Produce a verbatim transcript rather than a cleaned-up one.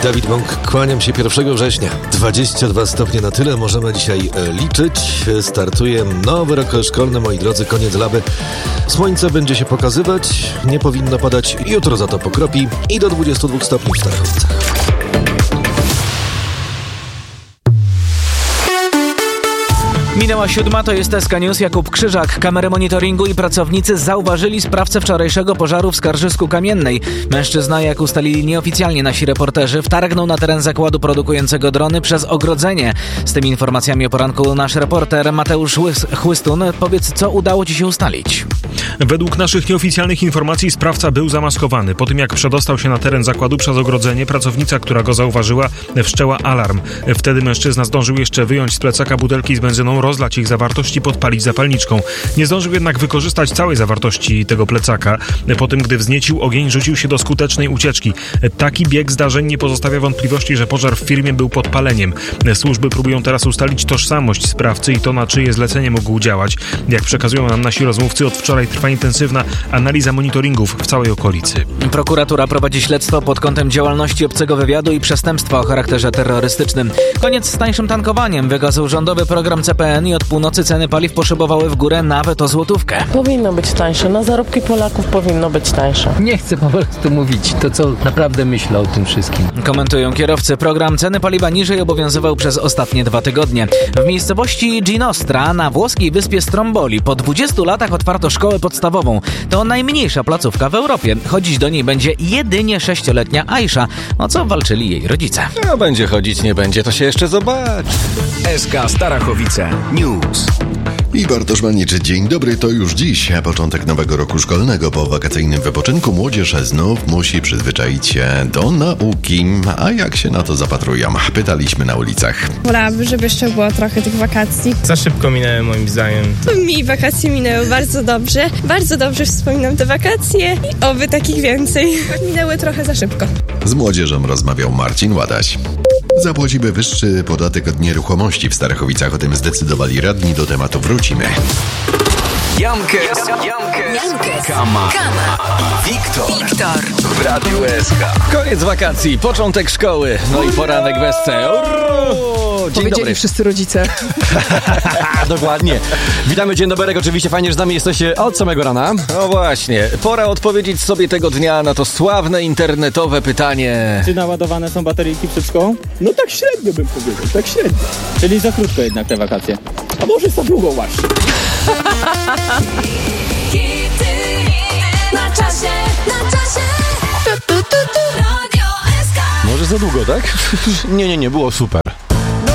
Dawid Bąk, kłaniam się pierwszego września. dwadzieścia dwa stopnie, na tyle możemy dzisiaj liczyć. Startuje nowy rok szkolny, moi drodzy, koniec laby. Słońce będzie się pokazywać, nie powinno padać, jutro za to pokropi i do dwudziestu dwóch stopni w Starachowicach. Minęła siódma, to jest S K News, Jakub Krzyżak. Kamery monitoringu i pracownicy zauważyli sprawcę wczorajszego pożaru w Skarżysku Kamiennej. Mężczyzna, jak ustalili nieoficjalnie nasi reporterzy, wtargnął na teren zakładu produkującego drony przez ogrodzenie. Z tymi informacjami o poranku nasz reporter Mateusz Chłystun. Powiedz, co udało ci się ustalić? Według naszych nieoficjalnych informacji sprawca był zamaskowany. Po tym, jak przedostał się na teren zakładu przez ogrodzenie, pracownica, która go zauważyła, wszczęła alarm. Wtedy mężczyzna zdążył jeszcze wyjąć z plecaka butelki z benzyną, rozlać ich zawartość i podpalić zapalniczką. Nie zdążył jednak wykorzystać całej zawartości tego plecaka. Po tym, gdy wzniecił ogień, rzucił się do skutecznej ucieczki. Taki bieg zdarzeń nie pozostawia wątpliwości, że pożar w firmie był podpaleniem. Służby próbują teraz ustalić tożsamość sprawcy i to, na czyje zlecenie mógł działać. Jak przekazują nam nasi rozmówcy, od wczoraj trwa intensywna analiza monitoringów w całej okolicy. Prokuratura prowadzi śledztwo pod kątem działalności obcego wywiadu i przestępstwa o charakterze terrorystycznym. Koniec z tańszym tankowaniem. Wykazał rządowy program C P N i od północy ceny paliw poszybowały w górę nawet o złotówkę. Powinno być tańsze. Na zarobki Polaków powinno być tańsze. Nie chcę po prostu mówić to, co naprawdę myślę o tym wszystkim. Komentują kierowcy. Program ceny paliwa niżej obowiązywał przez ostatnie dwa tygodnie. W miejscowości Ginostra na włoskiej wyspie Stromboli po dwudziestu latach otwarto szkołę podstawową. To najmniejsza placówka w Europie. Chodzić do niej będzie jedynie sześcioletnia Aisza, o co walczyli jej rodzice. No będzie chodzić, nie będzie, to się jeszcze zobaczy. S K Starachowice News. I Bartosz Maniczy, dzień dobry, to już dziś początek nowego roku szkolnego. Po wakacyjnym wypoczynku młodzież znów musi przyzwyczaić się do nauki. A jak się na to zapatrują? Pytaliśmy na ulicach. Wolałabym, żeby jeszcze było trochę tych wakacji. Za szybko minęły moim zdaniem. Mi wakacje minęły bardzo dobrze. Bardzo dobrze wspominam te wakacje i oby takich więcej. Minęły trochę za szybko. Z młodzieżą rozmawiał Marcin Ładaś. Zapłacimy wyższy podatek od nieruchomości w Starachowicach. O tym zdecydowali radni. Do tematu wrócimy. Jamkes, Jamkes, Kama i Wiktor. Wiktor w Radiu S K. Koniec wakacji, początek szkoły, no i poranek w S C. Dzień Powiedzieli dobry. wszyscy rodzice. Dokładnie. Witamy, dzień dobry. Oczywiście fajnie, że z nami jesteście od samego rana. No właśnie, pora odpowiedzieć sobie tego dnia na to sławne internetowe pytanie. Czy naładowane są bateryjki przed szkołą? No tak średnio bym powiedział, tak średnio. Czyli za krótko jednak te wakacje. A może za długo właśnie. Na czasie, na czasie. Tu, tu, tu, tu. Radio S K. Może za długo, tak? Nie, nie, nie, było super.